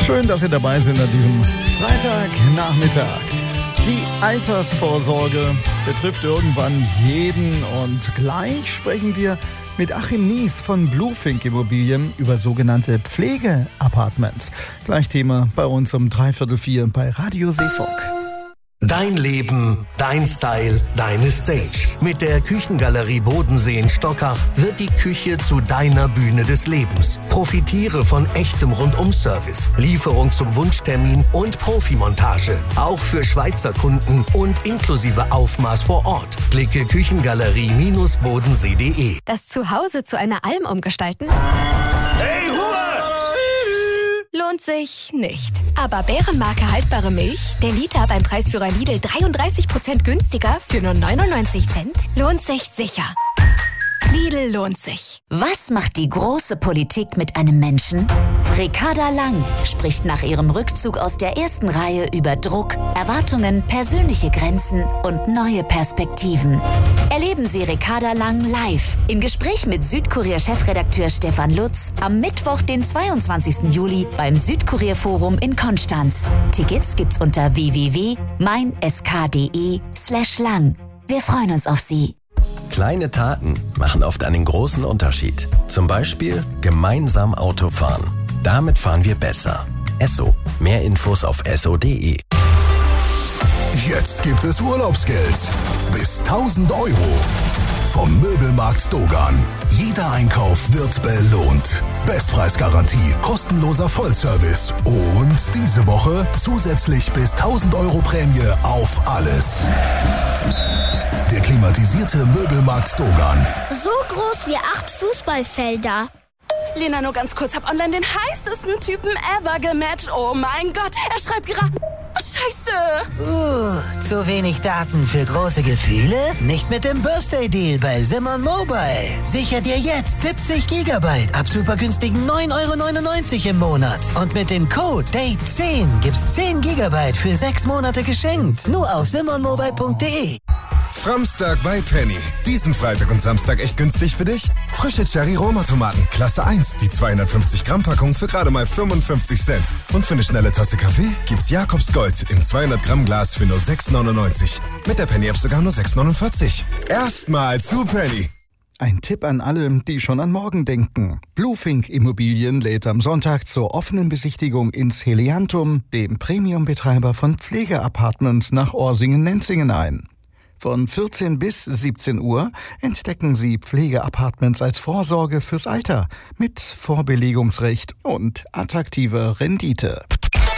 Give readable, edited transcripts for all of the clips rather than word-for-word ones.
Schön, dass Sie dabei sind an diesem Freitagnachmittag. Die Altersvorsorge betrifft irgendwann jeden und gleich sprechen wir mit Achim Nies von Bluefink Immobilien über sogenannte Pflegeapartments. Gleich Thema bei uns um 3:45 bei Radio Seefunk. Dein Leben, dein Style, deine Stage. Mit der Küchengalerie Bodensee in Stockach wird die Küche zu deiner Bühne des Lebens. Profitiere von echtem Rundum-Service, Lieferung zum Wunschtermin und Profimontage. Auch für Schweizer Kunden und inklusive Aufmaß vor Ort. Klicke Küchengalerie-bodensee.de. Das Zuhause zu einer Alm umgestalten? Hey, Ruhe! Lohnt sich nicht. Aber Bärenmarke haltbare Milch, der Liter beim Preisführer Lidl 33% günstiger für nur 99 Cent, lohnt sich sicher. Lidl lohnt sich. Was macht die große Politik mit einem Menschen? Ricarda Lang spricht nach ihrem Rückzug aus der ersten Reihe über Druck, Erwartungen, persönliche Grenzen und neue Perspektiven. Erleben Sie Ricarda Lang live im Gespräch mit Südkurier-Chefredakteur Stefan Lutz am Mittwoch, den 22. Juli beim Südkurier-Forum in Konstanz. Tickets gibt's unter www.meinsk.de/lang. Wir freuen uns auf Sie. Kleine Taten machen oft einen großen Unterschied. Zum Beispiel gemeinsam Auto fahren. Damit fahren wir besser. Esso. Mehr Infos auf esso.de. Jetzt gibt es Urlaubsgeld. Bis 1.000 € vom Möbelmarkt Dogan. Jeder Einkauf wird belohnt. Bestpreisgarantie, kostenloser Vollservice und diese Woche zusätzlich bis 1.000 € Prämie auf alles. Der klimatisierte Möbelmarkt Dogan. So groß wie 8 Fußballfelder. Lena, nur ganz kurz, hab online den heißesten Typen ever gematcht. Oh mein Gott, er schreibt gerade... Oh, Scheiße! Zu wenig Daten für große Gefühle? Nicht mit dem Birthday Deal bei Simon Mobile. Sicher dir jetzt 70 GB ab super günstigen 9,99 € im Monat. Und mit dem Code DATE10 gibt's 10 GB für 6 Monate geschenkt. Nur auf simonmobile.de. Framstag bei Penny. Diesen Freitag und Samstag echt günstig für dich? Frische Cherry-Roma-Tomaten, Klasse 1, die 250-Gramm-Packung für gerade mal 55 Cent. Und für eine schnelle Tasse Kaffee gibt's Jakobs Gold im 200-Gramm-Glas für nur 6,99. Mit der Penny-App sogar nur 6,49. Erstmal zu Penny. Ein Tipp an alle, die schon an morgen denken. Bluefink Immobilien lädt am Sonntag zur offenen Besichtigung ins Heliantum, dem Premium-Betreiber von Pflegeapartments nach Orsingen-Nenzingen ein. Von 14 bis 17 Uhr entdecken Sie Pflegeapartments als Vorsorge fürs Alter mit Vorbelegungsrecht und attraktiver Rendite.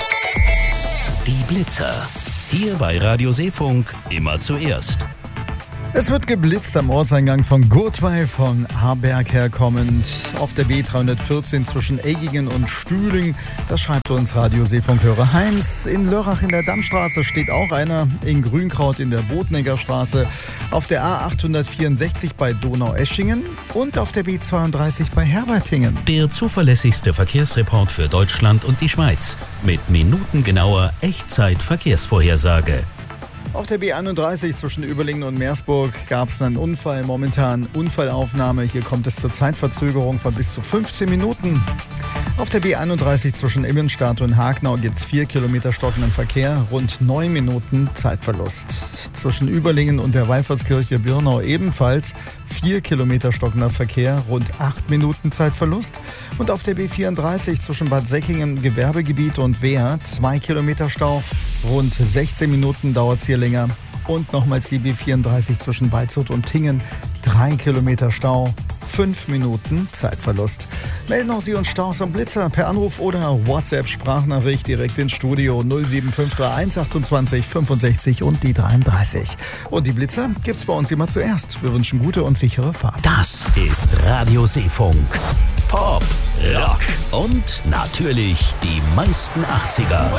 Die Blitzer. Hier bei Radio Seefunk immer zuerst. Es wird geblitzt am Ortseingang von Gurtweil von Harberg herkommend auf der B314 zwischen Eggingen und Stühling. Das schreibt uns Radio Seefunkhörer Heinz. In Lörrach in der Dammstraße steht auch einer, in Grünkraut in der Botnegger Straße, auf der A864 bei Donaueschingen und auf der B32 bei Herbertingen. Der zuverlässigste Verkehrsreport für Deutschland und die Schweiz mit minutengenauer Echtzeit-Verkehrsvorhersage. Auf der B31 zwischen Überlingen und Meersburg gab es einen Unfall. Momentan Unfallaufnahme. Hier kommt es zur Zeitverzögerung von bis zu 15 Minuten. Auf der B31 zwischen Immenstadt und Hagnau gibt es 4 Kilometer stockenden Verkehr, rund 9 Minuten Zeitverlust. Zwischen Überlingen und der Wallfahrtskirche Birnau ebenfalls 4 Kilometer stockender Verkehr, rund 8 Minuten Zeitverlust. Und auf der B34 zwischen Bad Säckingen, Gewerbegebiet und Wehr 2 Kilometer Stau, rund 16 Minuten dauert es hier länger. Und nochmals die B34 zwischen Waldshut und Tingen, 3 Kilometer Stau, 5 Minuten Zeitverlust. Melden auch Sie uns Staus am Blitzer per Anruf oder WhatsApp-Sprachnachricht direkt ins Studio 07531 28 65 und die 33. Und die Blitzer gibt's bei uns immer zuerst. Wir wünschen gute und sichere Fahrt. Das ist Radio Seefunk. Pop, Rock und natürlich die meisten 80er.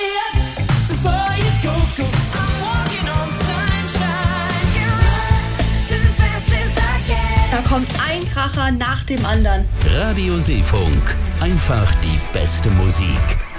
Da kommt ein Kracher nach dem anderen. Radio Seefunk. Einfach die beste Musik.